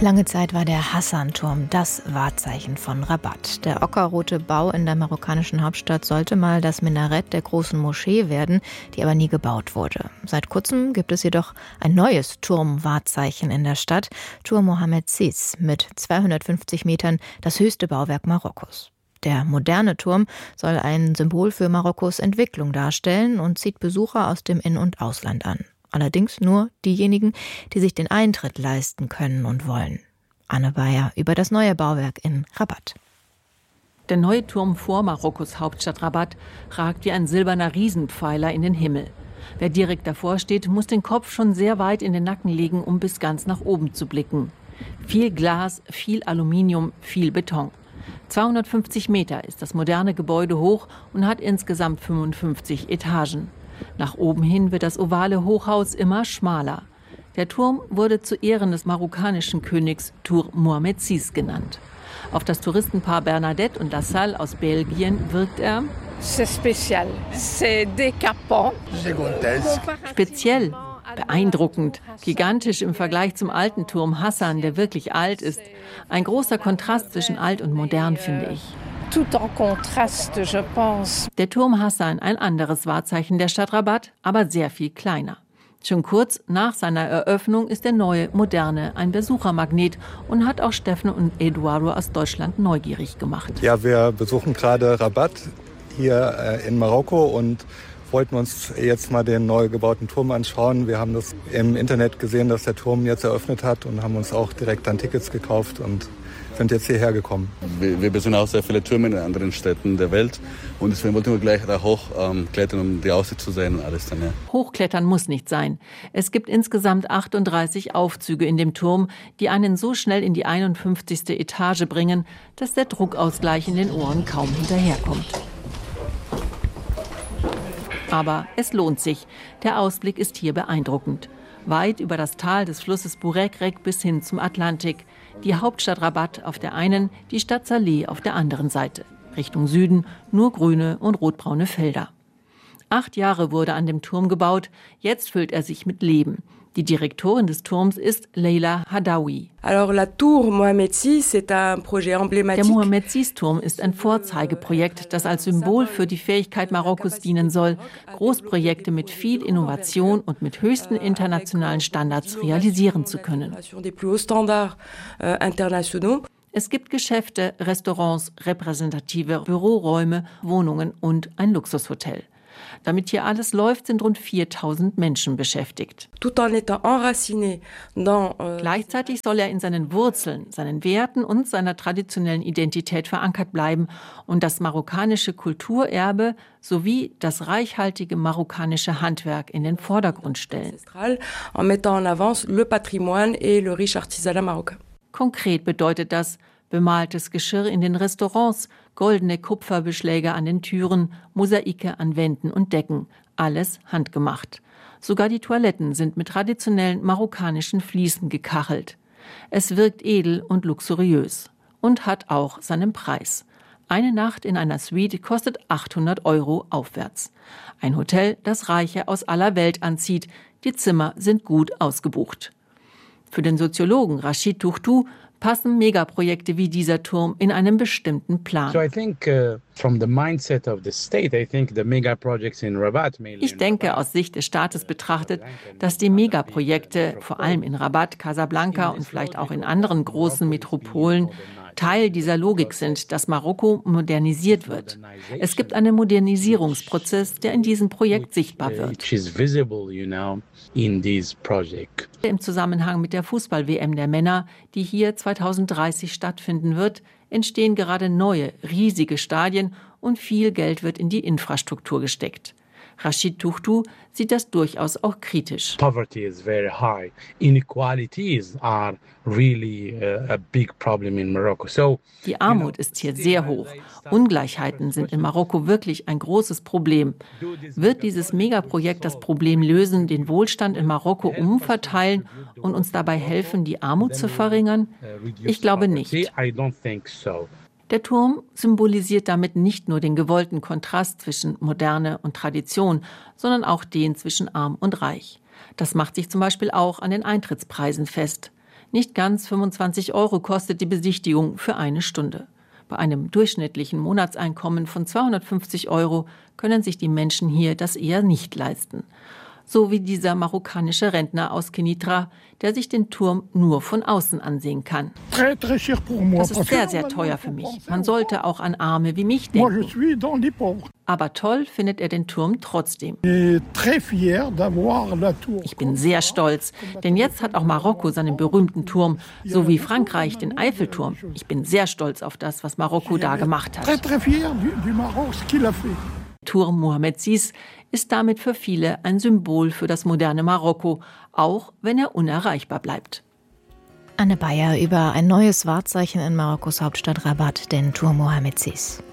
Lange Zeit war der Hassan-Turm das Wahrzeichen von Rabat. Der ockerrote Bau in der marokkanischen Hauptstadt sollte mal das Minarett der großen Moschee werden, die aber nie gebaut wurde. Seit kurzem gibt es jedoch ein neues Turmwahrzeichen in der Stadt, Turm Mohammed VI, mit 250 Metern das höchste Bauwerk Marokkos. Der moderne Turm soll ein Symbol für Marokkos Entwicklung darstellen und zieht Besucher aus dem In- und Ausland an. Allerdings nur diejenigen, die sich den Eintritt leisten können und wollen. Anne Bayer über das neue Bauwerk in Rabat. Der neue Turm vor Marokkos Hauptstadt Rabat ragt wie ein silberner Riesenpfeiler in den Himmel. Wer direkt davor steht, muss den Kopf schon sehr weit in den Nacken legen, um bis ganz nach oben zu blicken. Viel Glas, viel Aluminium, viel Beton. 250 Meter ist das moderne Gebäude hoch und hat insgesamt 55 Etagen. Nach oben hin wird das ovale Hochhaus immer schmaler. Der Turm wurde zu Ehren des marokkanischen Königs Turm Mohammed VI genannt. Auf das Touristenpaar Bernadette und Lassalle aus Belgien wirkt er speziell, beeindruckend, gigantisch im Vergleich zum alten Turm Hassan, der wirklich alt ist. Ein großer Kontrast zwischen alt und modern, finde ich. Der Turm Hassan, ein anderes Wahrzeichen der Stadt Rabat, aber sehr viel kleiner. Schon kurz nach seiner Eröffnung ist der neue, moderne ein Besuchermagnet und hat auch Steffen und Eduardo aus Deutschland neugierig gemacht. Ja, wir besuchen gerade Rabat hier in Marokko und wollten uns jetzt mal den neu gebauten Turm anschauen. Wir haben das im Internet gesehen, dass der Turm jetzt eröffnet hat und haben uns auch direkt dann Tickets gekauft und sind jetzt hierher gekommen. Wir besuchen auch sehr viele Türme in anderen Städten der Welt und deswegen wollten wir gleich da hochklettern, um die Aussicht zu sehen und alles dann. Ja. Hochklettern muss nicht sein. Es gibt insgesamt 38 Aufzüge in dem Turm, die einen so schnell in die 51. Etage bringen, dass der Druckausgleich in den Ohren kaum hinterherkommt. Aber es lohnt sich. Der Ausblick ist hier beeindruckend. Weit über das Tal des Flusses Bourekrek bis hin zum Atlantik. Die Hauptstadt Rabat auf der einen, die Stadt Saleh auf der anderen Seite. Richtung Süden nur grüne und rotbraune Felder. 8 Jahre wurde an dem Turm gebaut, jetzt füllt er sich mit Leben. Die Direktorin des Turms ist Leila Hadaoui. Der Mohammed VI-Turm ist ein Vorzeigeprojekt, das als Symbol für die Fähigkeit Marokkos dienen soll, Großprojekte mit viel Innovation und mit höchsten internationalen Standards realisieren zu können. Es gibt Geschäfte, Restaurants, repräsentative Büroräume, Wohnungen und ein Luxushotel. Damit hier alles läuft, sind rund 4000 Menschen beschäftigt. Gleichzeitig soll er in seinen Wurzeln, seinen Werten und seiner traditionellen Identität verankert bleiben und das marokkanische Kulturerbe sowie das reichhaltige marokkanische Handwerk in den Vordergrund stellen. Konkret bedeutet das bemaltes Geschirr in den Restaurants, goldene Kupferbeschläge an den Türen, Mosaike an Wänden und Decken. Alles handgemacht. Sogar die Toiletten sind mit traditionellen marokkanischen Fliesen gekachelt. Es wirkt edel und luxuriös und hat auch seinen Preis. Eine Nacht in einer Suite kostet 800 € aufwärts. Ein Hotel, das Reiche aus aller Welt anzieht. Die Zimmer sind gut ausgebucht. Für den Soziologen Rachid Touchtou passen Megaprojekte wie dieser Turm in einem bestimmten Plan. Ich denke, aus Sicht des Staates betrachtet, dass die Megaprojekte, vor allem in Rabat, Casablanca und vielleicht auch in anderen großen Metropolen, Teil dieser Logik sind, dass Marokko modernisiert wird. Es gibt einen Modernisierungsprozess, der in diesem Projekt sichtbar wird. Im Zusammenhang mit der Fußball-WM der Männer, die hier 2030 stattfinden wird, entstehen gerade neue, riesige Stadien und viel Geld wird in die Infrastruktur gesteckt. Rachid Touchtou sieht das durchaus auch kritisch. Poverty is very high. Inequalities are really a big problem in Morocco. So, die Armut ist hier sehr hoch. Ungleichheiten sind in Marokko wirklich ein großes Problem. Wird dieses Megaprojekt das Problem lösen, den Wohlstand in Marokko umverteilen und uns dabei helfen, die Armut zu verringern? Ich glaube nicht. Der Turm symbolisiert damit nicht nur den gewollten Kontrast zwischen Moderne und Tradition, sondern auch den zwischen Arm und Reich. Das macht sich zum Beispiel auch an den Eintrittspreisen fest. Nicht ganz 25 € kostet die Besichtigung für eine Stunde. Bei einem durchschnittlichen Monatseinkommen von 250 € können sich die Menschen hier das eher nicht leisten. So wie dieser marokkanische Rentner aus Kenitra, der sich den Turm nur von außen ansehen kann. Das ist sehr, sehr teuer für mich. Man sollte auch an Arme wie mich denken. Aber toll findet er den Turm trotzdem. Ich bin sehr stolz, denn jetzt hat auch Marokko seinen berühmten Turm, so wie Frankreich den Eiffelturm. Ich bin sehr stolz auf das, was Marokko da gemacht hat. Turm Mohammed VI ist damit für viele ein Symbol für das moderne Marokko, auch wenn er unerreichbar bleibt. Anne Bayer über ein neues Wahrzeichen in Marokkos Hauptstadt Rabat, den Turm Mohammed VI.